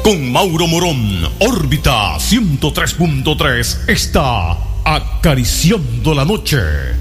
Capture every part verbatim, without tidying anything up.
Con Mauro Morón, órbita ciento tres punto tres está acariciando la noche.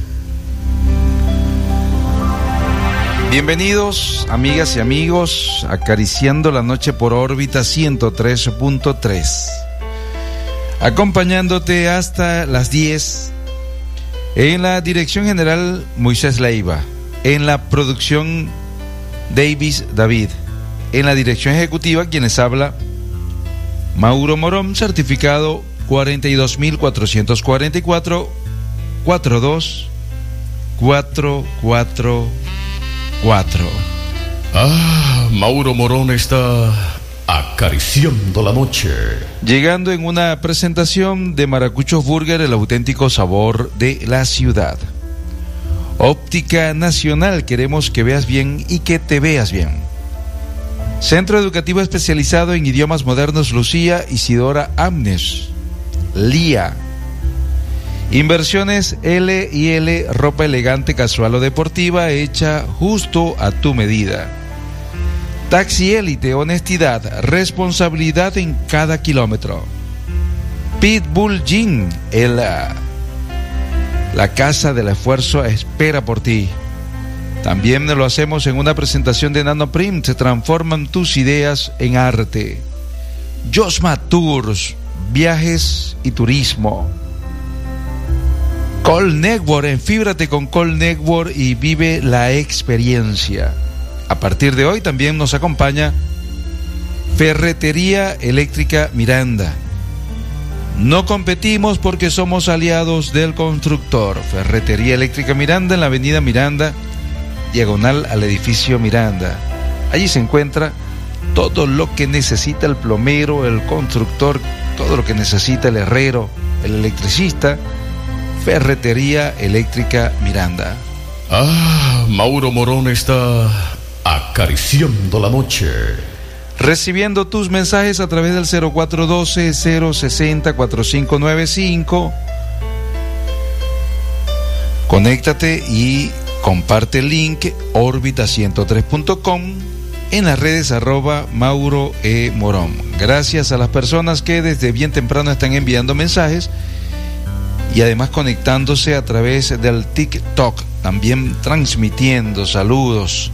Bienvenidos, amigas y amigos, acariciando la noche por órbita ciento tres punto tres. Acompañándote hasta las diez. En la dirección general, Moisés Leiva. En la producción, Davis David. En la dirección ejecutiva, quienes habla, Mauro Morón, certificado cuarenta y dos mil cuatrocientos cuarenta y cuatro, cuarenta y dos, cuatro cuatro cuatro. Ah, Mauro Morón está acariciando la noche. Llegando en una presentación de Maracuchos Burger, el auténtico sabor de la ciudad. Óptica Nacional, queremos que veas bien y que te veas bien. Centro Educativo Especializado en Idiomas Modernos Lucía Isidora Amnes, Lía. Inversiones L y L, ropa elegante, casual o deportiva, hecha justo a tu medida. Taxi Élite, honestidad, responsabilidad en cada kilómetro. Pitbull Gym, el, la casa del esfuerzo espera por ti. También lo hacemos en una presentación de Nanoprint, se transforman tus ideas en arte. Josma Tours, viajes y turismo. Call Network, enfíbrate con Call Network y vive la experiencia. A partir de hoy también nos acompaña Ferretería Eléctrica Miranda. No competimos porque somos aliados del constructor. Ferretería Eléctrica Miranda en la avenida Miranda, diagonal al edificio Miranda. Allí se encuentra todo lo que necesita el plomero, el constructor, todo lo que necesita el herrero, el electricista. Ferretería Eléctrica Miranda. Ah, Mauro Morón está acariciando la noche. Recibiendo tus mensajes a través del cero cuatro uno dos, cero seis cero, cuatro cinco nueve cinco. Conéctate y comparte el link órbita ciento tres punto com en las redes arroba Mauro E. Morón. Gracias a las personas que desde bien temprano están enviando mensajes y además conectándose a través del TikTok, también transmitiendo saludos.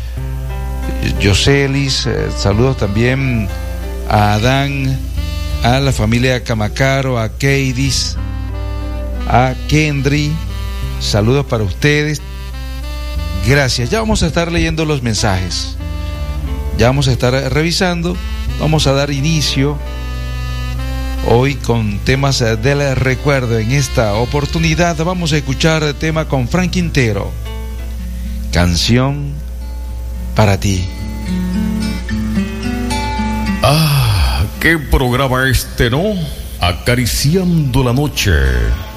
Yoselis, eh, saludos también a Adán, a la familia Camacaro, a Keidis, a Kendry, saludos para ustedes. Gracias, ya vamos a estar leyendo los mensajes, ya vamos a estar revisando, vamos a dar inicio hoy con temas del recuerdo. En esta oportunidad vamos a escuchar el tema con Frank Quintero, Canción para ti. Ah, qué programa este, ¿no? Acariciando la noche.